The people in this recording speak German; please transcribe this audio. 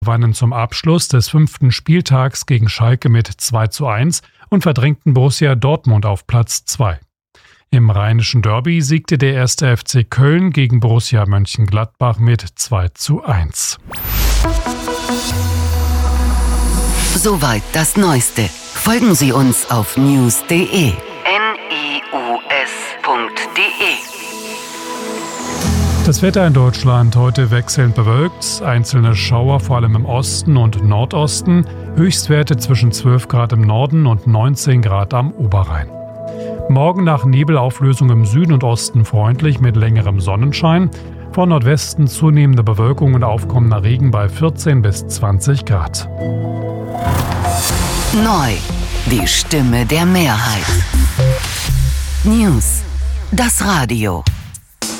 gewannen zum Abschluss des 5. Spieltags gegen Schalke mit 2:1 und verdrängten Borussia Dortmund auf Platz 2. Im Rheinischen Derby siegte der 1. FC Köln gegen Borussia Mönchengladbach mit 2:1. Soweit das Neueste. Folgen Sie uns auf news.de. Das Wetter in Deutschland heute wechselnd bewölkt, einzelne Schauer vor allem im Osten und Nordosten, Höchstwerte zwischen 12 Grad im Norden und 19 Grad am Oberrhein. Morgen nach Nebelauflösung im Süden und Osten freundlich mit längerem Sonnenschein, von Nordwesten zunehmende Bewölkung und aufkommender Regen bei 14 bis 20 Grad. Neu, die Stimme der Mehrheit. News, das Radio.